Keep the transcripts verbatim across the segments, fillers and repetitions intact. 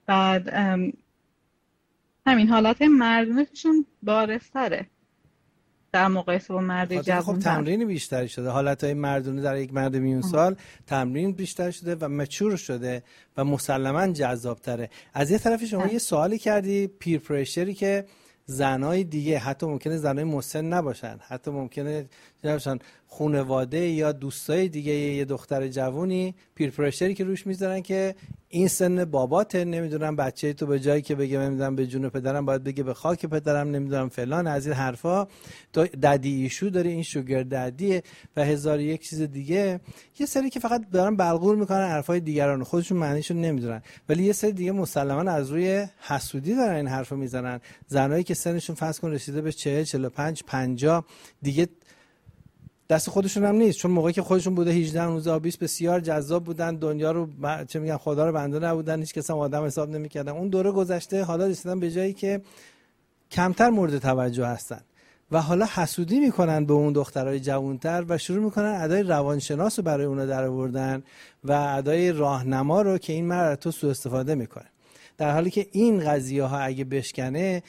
بعد ام، همین حالت مردونشون بارزتره در مقایسه با به مرد خاطر خب جوان‌تر. تمرین بیشتری شده، حالتهای مردونه در یک مرد میون سال تمرین بیشتر شده و مچور شده و مسلماً جذابتره. از یه طرف شما یه سوالی کردی، پیر پرشری که زنای دیگه حتی ممکنه زنای مسن نباشن، حتی ممکنه نباشن خانواده یا دوستای دیگه یه دختر جوونی، پیر پرشری که روش میذارن که این سن باباته، نمیدونم بچه تو به جایی که بگه نمیدونم به جون پدرم باید بگه به خاک پدرم، نمیدونم فلان، از این حرفا، تو ددی ایشو داری، این شوگر ددیه و هزار یک چیز دیگه. یه سری که فقط دارن بلغور میکنن حرفای دیگران، خودشون معنیشو نمیدونن، ولی یه سری دیگه مسلماً از روی حسودی دارن این حرفو میزنن. زنایی که سنشون فرض کن رسیده به چهل، چهل و پنج، پنجاه، دیگه دست خودشون هم نیست، چون موقعی که خودشون بوده هجده، نوزده، بیست بسیار جذاب بودن، دنیا رو ب... چه میگن خدا رو بنده نبودن، هیچ کس هم آدم حساب نمیکردن. اون دوره گذشته، حالا رسیدن به جایی که کمتر مورد توجه هستن و حالا حسودی میکنن به اون دخترای جوانتر و شروع میکنن ادای روانشناس رو برای اونا در آوردن و ادای راهنما رو که این مرد تو سوء استفاده میکنه، در حالی که این قضیه ها اگه بشکنه،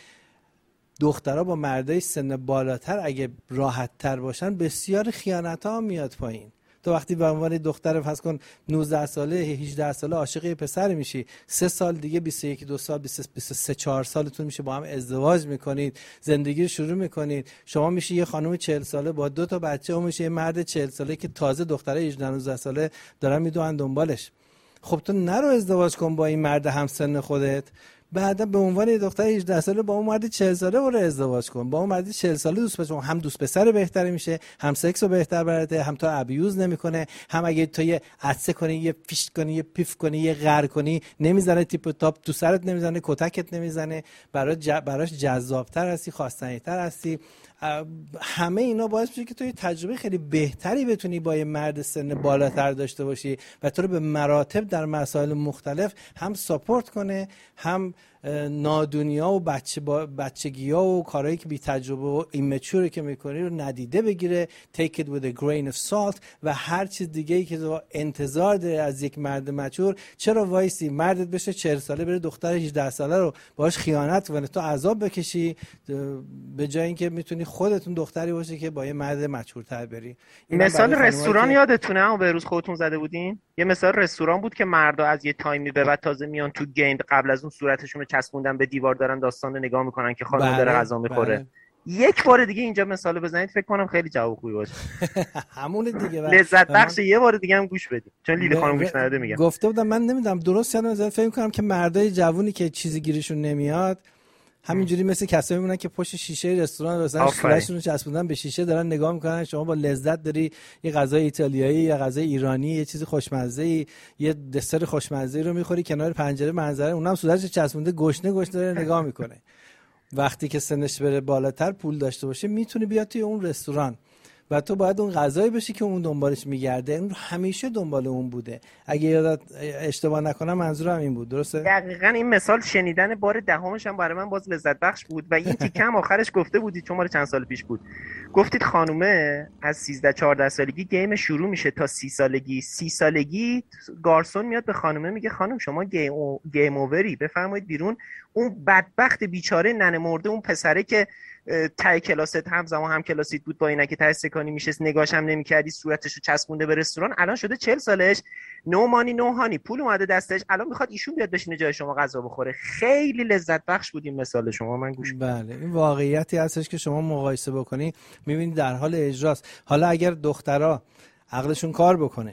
دخترها با مردای سن بالاتر اگه راحت تر باشن، بسیار خیانت ها میاد پایین. تو وقتی به عنوان دختر فرض کن نوزده ساله، هجده ساله عاشق یه پسر میشی، سه سال دیگه بیست و یک، دو سال، بیست و سه، چهار سالتون میشه، با هم ازدواج میکنید، زندگی رو شروع میکنید، شما میشی یه خانم چهل ساله با دو تا بچه، اون میشه یه مرد چهل ساله که تازه دختره هجده، نوزده ساله دارن میدوئن دنبالش. خب تو نرو ازدواج کن با این مرد همسن خودت، بعدا به عنوان یه دختر هجده ساله با اون مرد چهل ساله برو ازدواج کن، با اون مرد چهل ساله دوست بشو، هم دوست پسر بهتری میشه، هم سکس رو بهتر برده، هم تو ابیوز نمیکنه، هم اگه تو یه عطسه کنی، یه فیشت کنی، یه پیف کنی، یه غر کنی، نمیزنه تیپ تاپ تو سرت، نمیزنه کتکت نمیزنه، برای ج... براش جذابتر هستی، خواستنی‌تر هستی. همه اینا باعث میشه که تو یه تجربه خیلی بهتری بتونی با یه مرد سن بالاتر داشته باشی و تو رو به مراتب در مسائل مختلف هم ساپورت کنه، هم نادونیا و بچه با بچگی‌ها و کارهایی که بی تجربه و ایمچوری که میکنی رو ندیده بگیره، take it with a grain of salt و هر چیز دیگه‌ای که تو انتظار داری از یک مرد مچور. چرا وایسی مردت بشه چهل ساله بره دختر هجده ساله رو باهاش خیانت کنه، تو عذاب بکشی، به جای اینکه میتونی خودتون دختری باشه که با یه مرد مچورتر بری. مثال رستوران که... یادتونه اما به روز خودتون زده بودین؟ یه مثال رستوران بود که مردا از یه تایمی به بعد تازه میان تو گیم، قبل از اون صورتشون رو چسبوندن به دیوار، دارن داستان رو نگاه میکنن که خانم داره غذا میخوره. بله. یک بار دیگه اینجا مثال بزنید، فکر کنم خیلی جواب خوبی باشه. همون دیگه لذت بخش. یه بار دیگه هم گوش بدید، چون لیلی خانم گوش نداده. میگم گفته بودم، من نمیدونم درست یادم میاد، فکر کنم که مردای جوونی که چیزی گیرشون نمیاد همینجوری مثل کسایی میمونن که پشت شیشه رستوران مثلا صورتشون رو چسبوندن به شیشه، دارن نگاه میکنن، شما با لذت داری یه غذای ایتالیایی یا غذای ایرانی، یه چیز خوشمزه‌ای، یه دسر خوشمزه‌ای رو میخوری کنار پنجره منظره، اونم صورتش چسبونده گشنه گشنه داره نگاه میکنه. وقتی که سنش بره بالاتر، پول داشته باشه، میتونه بیاد توی اون رستوران و تو باید اون غذایی بشی که اون دنبالش میگرده. اون همیشه دنبال اون بوده. اگه یادت اشتباه نکنم منظورم این بود، درسته؟ دقیقاً این مثال شنیدن بار دهمش هم برای من باز لذت بخش بود و این تیکه هم آخرش گفته بودید، چون مال چند سال پیش بود، گفتید خانومه از سیزده چهارده سالگی گیم شروع میشه تا سی سالگی. سی سالگی گارسون میاد به خانومه میگه خانم شما گیم, او... گیم اووری، بفرمایید بیرون. اون بدبخت بیچاره ننه مرده، اون پسره که تای کلاست همزمان هم کلاسیت بود با اینا که ته سکانی میشه، نگاش هم نمی‌کردی، صورتشو چسبونده به رستوران، الان شده چهل سالش، نو مانی نو هانی، پول اومده دستش، الان میخواد ایشون بیاد بشینه جای شما غذا بخوره. خیلی لذت بخش بود این مثال شما، من گوش بله این واقعیتی هستش که شما مقایسه بکنی میبینید در حال اجراست. حالا اگر دخترها عقلشون کار بکنه،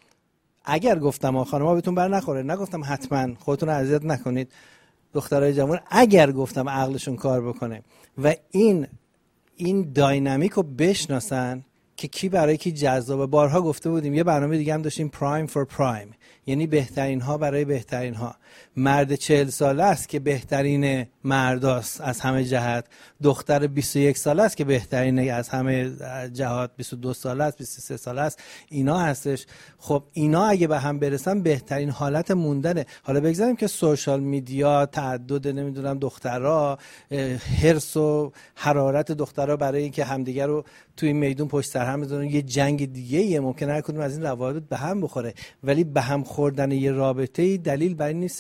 اگر گفتم خانم‌ها بهتون بر نخوره، نگفتم حتما خودتون رو اذیت نکنید، دخترای جوان اگر گفتم عقلشون کار بکنه و این این داینامیک رو بشناسن که کی برای کی جذابه. بارها گفته بودیم، یه برنامه دیگه هم داشتیم، پرایم فور پرایم، یعنی بهترین ها برای بهترین ها. مرد چهل ساله است که بهترین مرداست از همه جهت، دختر بیست و یک ساله است که بهترین از همه جهات، بیست و دو ساله است، بیست و سه ساله است، اینا هستش. خب اینا اگه به هم برسن بهترین حالت موندنه. حالا بگذاریم که سوشال میدیا، تعدد نمیدونم دخترها، حرص و حرارت دخترها برای اینکه همدیگه رو توی میدون پشت سر هم بزنن، یه جنگ دیگه ایه، ممکنه هر کدوم از این روابط به هم بخوره، ولی به هم خوردن یه رابطه‌ای دلیل بر این نیست